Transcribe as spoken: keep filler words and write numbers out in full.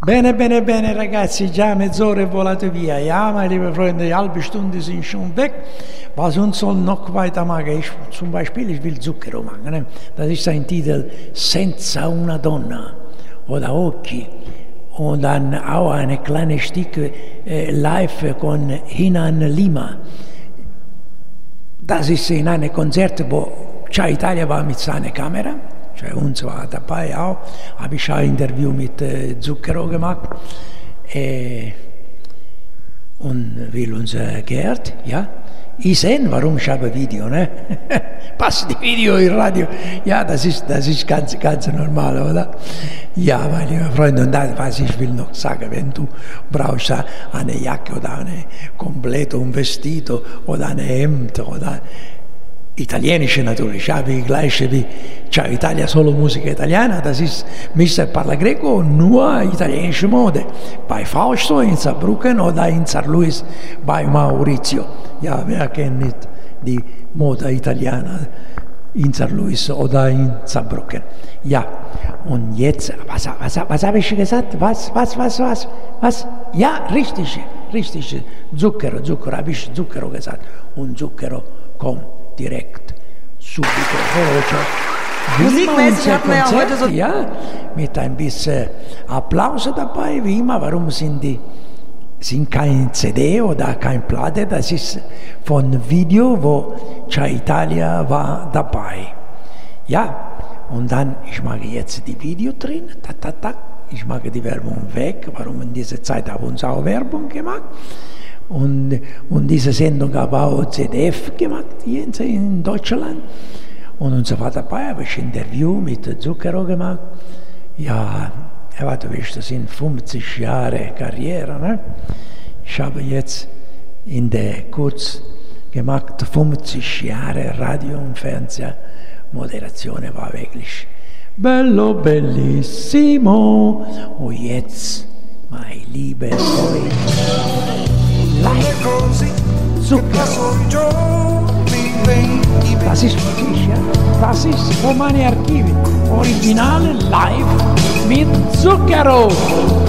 Bene, bene, bene ragazzi, già mezz'ora è volato via. Ja, meine lieben Freunde, die halbe Stunde sind schon weg. Was uns soll noch weitermachen? Ich, zum Beispiel, ich will Zucchero machen. Ne? Das ist ein Titel, Senza una donna oder Occhi. Und dann auch ein kleines Stück äh, live con Hinan Lima. Das ist in einem Konzert, wo Ciao Italia war mit seiner Kamera. Cioè uns war dabei auch, habe ich ein Interview mit äh, Zucchero gemacht äh, und will uns äh, gehört, ja. Ich sehe, warum ich habe Video, ne? Passt die Video im Radio, ja, das ist, das ist ganz, ganz normal, oder? Ja, meine lieben Freunde, und das, was ich will noch sagen, wenn du brauchst eine Jacke oder eine Kompletto, un Vestito oder ein Hemd oder italienische natürlich, ja, wie gleiche wie Ciao Italia, solo Musica italiana, das ist Mister Parla Greco, nur italienische Mode. Bei Fausto in Saarbrücken oder in San Luis bei Maurizio. Ja, wer kennt nicht die Mode Italiana in San Luis oder in Saarbrücken? Ja, und jetzt, was, was, was habe ich gesagt? Was, was, was, was, was? Ja, richtig, richtig, Zucchero, Zucchero, habe ich Zucchero gesagt. Und Zucchero kommt direkt, subito, veloce. Musikmäßig hat man ja heute so... Ja, mit ein bisschen Applaus dabei, wie immer. Warum sind die, sind kein C D oder kein Platte? Das ist von Video, wo Ciao Italia war dabei. Ja, und dann, ich mache jetzt die Video drin, ta, ta, ta. Ich mache die Werbung weg. Warum in dieser Zeit haben wir uns auch Werbung gemacht? Und, und diese Sendung habe auch Z D F gemacht hier in, in Deutschland. Und unser war dabei, habe ich ein Interview mit Zucchero gemacht. Ja, er war, du weißt, das sind fünfzig Jahre Karriere. Ne? Ich habe jetzt in der kurz gemacht fünfzig Jahre Radio- und Fernsehmoderation, war wirklich bello, bellissimo. Und jetzt, mein lieber Freund, Zucchero. Das ist wirklich, ja. Das ist von meinen Archiven. Originale live mit Zucchero.